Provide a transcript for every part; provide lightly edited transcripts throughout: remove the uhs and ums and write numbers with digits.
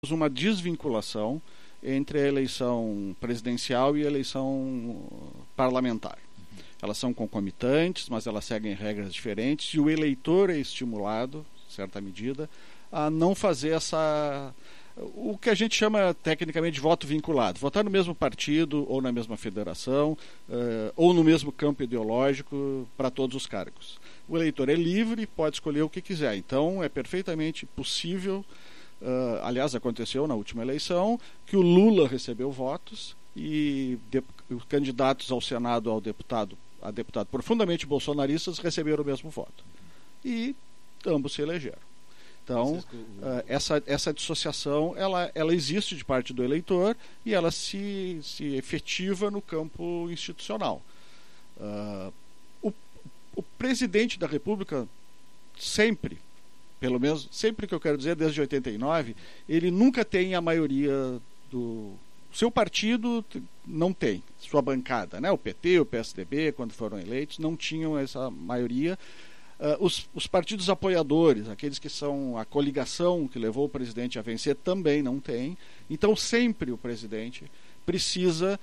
uma desvinculação entre a eleição presidencial e a eleição parlamentar. Elas são concomitantes, mas elas seguem regras diferentes, e o eleitor é estimulado, em certa medida, a não fazer o que a gente chama tecnicamente de voto vinculado, votar no mesmo partido ou na mesma federação ou no mesmo campo ideológico para todos os cargos. O eleitor é livre, pode escolher o que quiser, então é perfeitamente possível, aliás aconteceu na última eleição, que o Lula recebeu votos e os candidatos ao Senado a deputado profundamente bolsonaristas receberam o mesmo voto e ambos se elegeram. Então, essa dissociação ela existe de parte do eleitor e ela se efetiva no campo institucional. O presidente da República sempre, pelo menos sempre que eu quero dizer, desde 89, ele nunca tem a maioria do seu partido, não tem sua bancada, né? O PT, o PSDB, quando foram eleitos, não tinham essa maioria. Os partidos apoiadores, aqueles que são a coligação que levou o presidente a vencer, também não tem. Então sempre o presidente precisa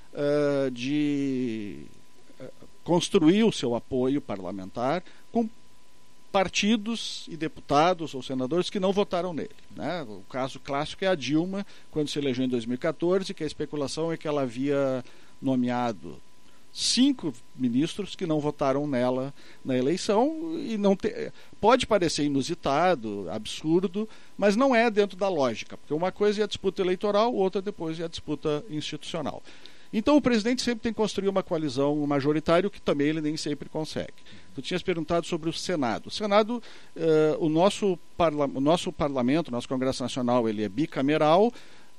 de construir o seu apoio parlamentar com partidos e deputados ou senadores que não votaram nele, né? O caso clássico é a Dilma, quando se elegeu em 2014, que a especulação é que ela havia nomeado 5 ministros que não votaram nela na eleição, e pode parecer inusitado, absurdo, mas não é dentro da lógica, porque uma coisa é a disputa eleitoral, outra depois é a disputa institucional. Então o presidente sempre tem que construir uma coalizão majoritária, que também ele nem sempre consegue. Tu tinhas perguntado sobre o Senado. O Senado, o nosso parlamento, o nosso Congresso Nacional, ele é bicameral,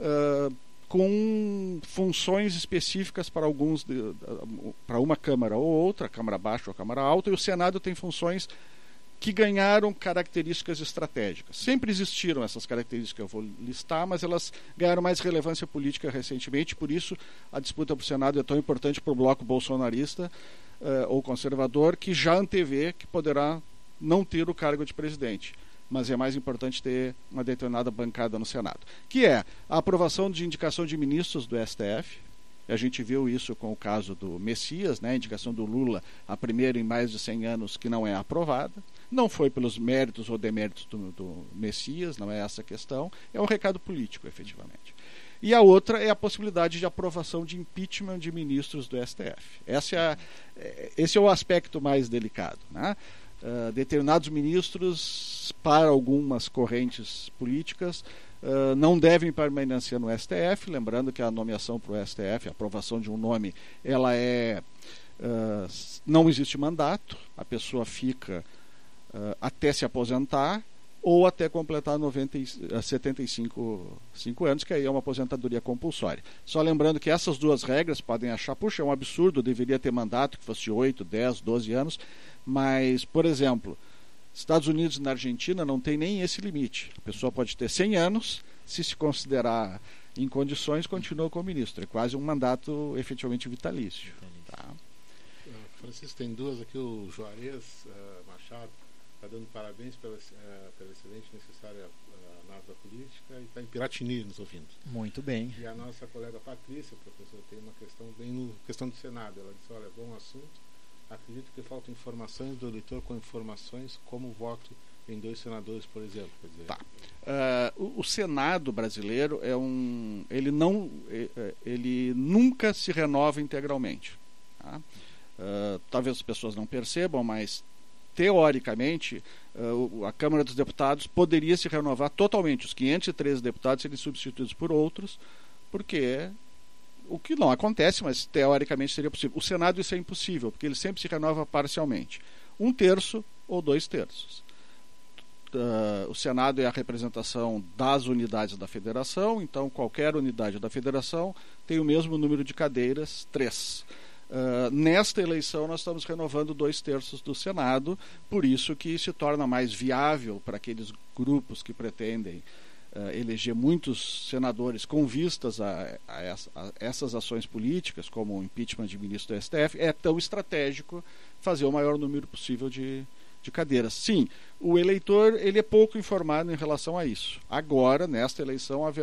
com funções específicas para para uma Câmara ou outra, a Câmara Baixa ou a Câmara Alta, e o Senado tem funções que ganharam características estratégicas. Sempre existiram essas características que eu vou listar, mas elas ganharam mais relevância política recentemente, por isso a disputa para o Senado é tão importante para o bloco bolsonarista ou conservador, que já antevê que poderá não ter o cargo de presidente, mas é mais importante ter uma determinada bancada no Senado, que é a aprovação de indicação de ministros do STF. A gente viu isso com o caso do Messias, né? A indicação do Lula, a primeira em mais de 100 anos que não é aprovada. Não foi pelos méritos ou deméritos do Messias, não é essa a questão, é um recado político, efetivamente. E a outra é a possibilidade de aprovação de impeachment de ministros do STF. Esse é o aspecto mais delicado, né? Determinados ministros, para algumas correntes políticas, não devem permanecer no STF, lembrando que a nomeação para o STF, a aprovação de um nome, ela não existe mandato, a pessoa fica até se aposentar ou até completar 75 anos, que aí é uma aposentadoria compulsória. Só lembrando que essas duas regras podem achar, puxa, é um absurdo, deveria ter mandato que fosse 8, 10, 12 anos, mas, por exemplo, Estados Unidos e na Argentina não tem nem esse limite. A pessoa pode ter 100 anos, se considerar em condições, continua como ministro. É quase um mandato efetivamente vitalício. Tá? Francisco, tem duas aqui, o Juarez Machado está dando parabéns pela excelente e necessária análise da política e está em Piratini nos ouvindo. Muito bem. E a nossa colega Patrícia, professora, tem uma questão questão do Senado. Ela disse, olha, bom assunto. Acredito que faltam informações do eleitor com informações como o voto em 2 senadores, por exemplo. Quer dizer, tá. O Senado brasileiro ele nunca se renova integralmente. Tá? Talvez as pessoas não percebam, mas teoricamente a Câmara dos Deputados poderia se renovar totalmente. Os 513 deputados seriam substituídos por outros, porque o que não acontece, mas teoricamente seria possível. O Senado isso é impossível, porque ele sempre se renova parcialmente. 1/3 ou 2/3. O Senado é a representação das unidades da federação, então qualquer unidade da federação tem o mesmo número de cadeiras, 3. Nesta eleição nós estamos renovando 2/3 do Senado, por isso que se torna mais viável para aqueles grupos que pretendem eleger muitos senadores com vistas a essas ações políticas, como o impeachment de ministro do STF. É tão estratégico fazer o maior número possível de de cadeiras. Sim, o eleitor ele é pouco informado em relação a isso. Agora, nesta eleição, haverá